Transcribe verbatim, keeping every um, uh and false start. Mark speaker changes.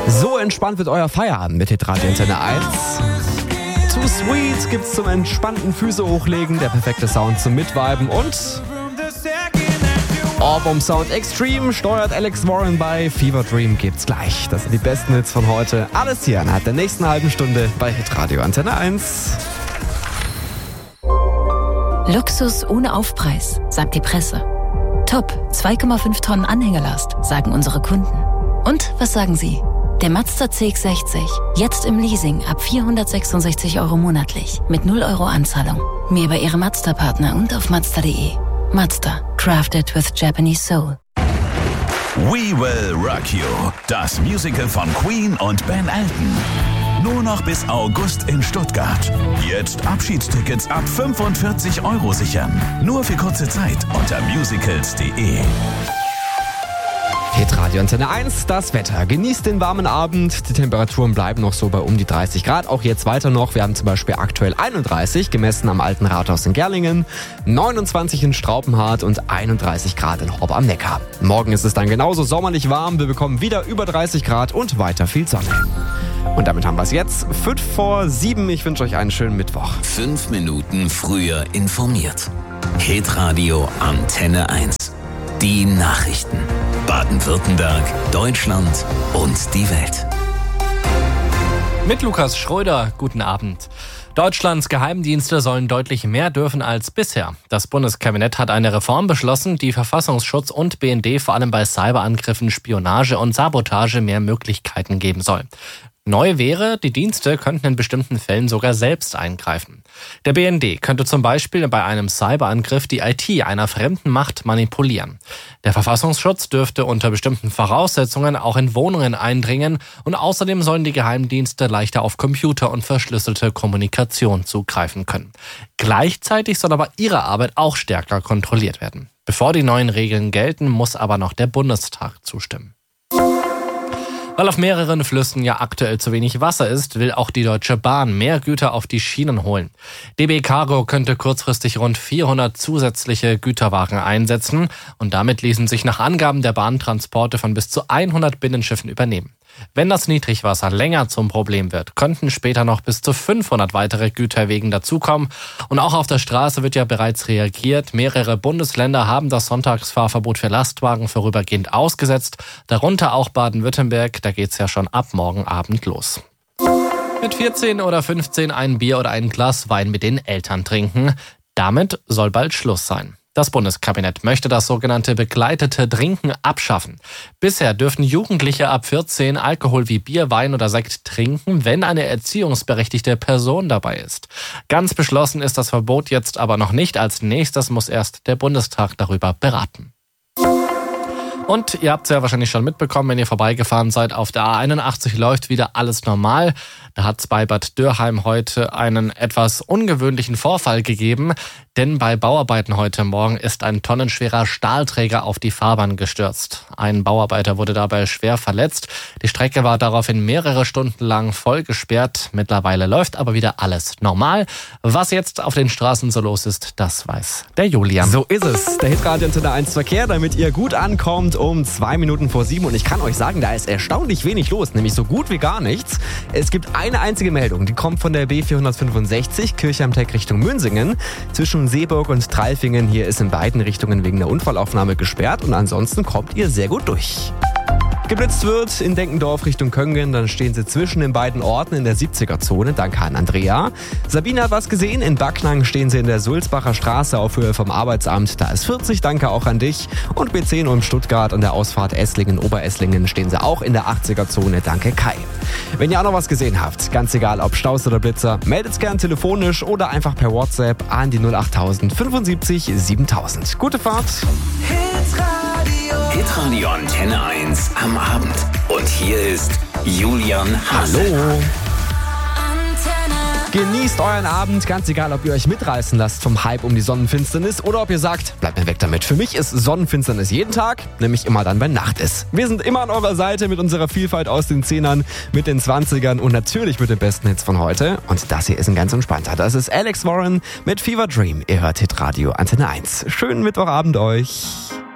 Speaker 1: So entspannt wird euer Feierabend mit Hitradio Antenne eins. Too Sweet gibt's zum entspannten Füße hochlegen, der perfekte Sound zum Mitviben und Ohrwurm Sound Extreme steuert Alex Warren bei. Fever Dream gibt's gleich. Das sind die besten Hits von heute. Alles hier innerhalb der nächsten halben Stunde bei Hitradio Antenne eins.
Speaker 2: Luxus ohne Aufpreis, sagt die Presse. Top, zwei Komma fünf Tonnen Anhängerlast, sagen unsere Kunden. Und was sagen Sie? Der Mazda C X sechzig, jetzt im Leasing ab vierhundertsechsundsechzig Euro monatlich, mit null Euro Anzahlung. Mehr bei Ihrem Mazda-Partner und auf mazda punkt de. Mazda, crafted with Japanese soul.
Speaker 3: We Will Rock You, das Musical von Queen und Ben Elton. Nur noch bis August in Stuttgart. Jetzt Abschiedstickets ab fünfundvierzig Euro sichern. Nur für kurze Zeit unter musicals punkt de.
Speaker 1: Hitradio Antenne eins, das Wetter. Genießt den warmen Abend. Die Temperaturen bleiben noch so bei um die dreißig Grad. Auch jetzt weiter noch. Wir haben zum Beispiel aktuell einunddreißig, gemessen am Alten Rathaus in Gerlingen, neunundzwanzig in Straubenhardt und einunddreißig Grad in Horb am Neckar. Morgen ist es dann genauso sommerlich warm. Wir bekommen wieder über dreißig Grad und weiter viel Sonne. Und damit haben wir es jetzt. Fünf vor sieben. Ich wünsche euch einen schönen Mittwoch.
Speaker 4: Fünf Minuten früher informiert. Hitradio Antenne eins. Die Nachrichten. Baden-Württemberg, Deutschland und die Welt.
Speaker 5: Mit Lukas Schröder, guten Abend. Deutschlands Geheimdienste sollen deutlich mehr dürfen als bisher. Das Bundeskabinett hat eine Reform beschlossen, die Verfassungsschutz und B N D vor allem bei Cyberangriffen, Spionage und Sabotage mehr Möglichkeiten geben soll. Neu wäre, die Dienste könnten in bestimmten Fällen sogar selbst eingreifen. Der B N D könnte zum Beispiel bei einem Cyberangriff die I T einer fremden Macht manipulieren. Der Verfassungsschutz dürfte unter bestimmten Voraussetzungen auch in Wohnungen eindringen und außerdem sollen die Geheimdienste leichter auf Computer und verschlüsselte Kommunikation zugreifen können. Gleichzeitig soll aber ihre Arbeit auch stärker kontrolliert werden. Bevor die neuen Regeln gelten, muss aber noch der Bundestag zustimmen. Weil auf mehreren Flüssen ja aktuell zu wenig Wasser ist, will auch die Deutsche Bahn mehr Güter auf die Schienen holen. D B Cargo könnte kurzfristig rund vierhundert zusätzliche Güterwagen einsetzen und damit ließen sich nach Angaben der Bahn Transporte von bis zu hundert Binnenschiffen übernehmen. Wenn das Niedrigwasser länger zum Problem wird, könnten später noch bis zu fünfhundert weitere Güterwegen dazukommen. Und auch auf der Straße wird ja bereits reagiert. Mehrere Bundesländer haben das Sonntagsfahrverbot für Lastwagen vorübergehend ausgesetzt. Darunter auch Baden-Württemberg. Da geht's ja schon ab morgen Abend los. Mit vierzehn oder fünfzehn ein Bier oder ein Glas Wein mit den Eltern trinken. Damit soll bald Schluss sein. Das Bundeskabinett möchte das sogenannte begleitete Trinken abschaffen. Bisher dürfen Jugendliche ab vierzehn Alkohol wie Bier, Wein oder Sekt trinken, wenn eine erziehungsberechtigte Person dabei ist. Ganz beschlossen ist das Verbot jetzt aber noch nicht. Als nächstes muss erst der Bundestag darüber beraten. Und ihr habt es ja wahrscheinlich schon mitbekommen, wenn ihr vorbeigefahren seid, auf der A einundachtzig läuft wieder alles normal. Da hat es bei Bad Dürrheim heute einen etwas ungewöhnlichen Vorfall gegeben, denn bei Bauarbeiten heute Morgen ist ein tonnenschwerer Stahlträger auf die Fahrbahn gestürzt. Ein Bauarbeiter wurde dabei schwer verletzt. Die Strecke war daraufhin mehrere Stunden lang voll gesperrt. Mittlerweile läuft aber wieder alles normal. Was jetzt auf den Straßen so los ist, das weiß der Julian.
Speaker 1: So ist es. Der Hitradio Antenne eins Verkehr, damit ihr gut ankommt um zwei Minuten vor sieben. Und ich kann euch sagen, da ist erstaunlich wenig los, nämlich so gut wie gar nichts. Es gibt eine einzige Meldung, die kommt von der B vierhundertfünfundsechzig, Kirchheim Teck Richtung Münsingen. Zwischen Seeburg und Treifingen hier ist in beiden Richtungen wegen der Unfallaufnahme gesperrt und ansonsten kommt ihr sehr gut durch. Geblitzt wird in Denkendorf Richtung Köngen, dann stehen sie zwischen den beiden Orten in der siebziger-Zone. Danke an Andrea. Sabine hat was gesehen, in Backnang stehen sie in der Sulzbacher Straße auf Höhe vom Arbeitsamt. Da ist vierzig, danke auch an dich. Und B zehn um Stuttgart an der Ausfahrt Esslingen-Oberesslingen stehen sie auch in der achtziger-Zone. Danke Kai. Wenn ihr auch noch was gesehen habt, ganz egal ob Staus oder Blitzer, meldet's gern telefonisch oder einfach per WhatsApp an die null achttausend fünfundsiebzig siebentausend. Gute Fahrt.
Speaker 4: Hitradio Antenne eins am Abend. Und hier ist Julian Hassel.
Speaker 1: Hallo. Genießt euren Abend, ganz egal, ob ihr euch mitreißen lasst vom Hype um die Sonnenfinsternis oder ob ihr sagt, bleibt mir weg damit. Für mich ist Sonnenfinsternis jeden Tag, nämlich immer dann, wenn Nacht ist. Wir sind immer an eurer Seite mit unserer Vielfalt aus den Zehnern, mit den Zwanzigern und natürlich mit den besten Hits von heute. Und das hier ist ein ganz entspannter. Das ist Alex Warren mit Fever Dream. Ihr hört Hitradio Antenne eins. Schönen Mittwochabend euch.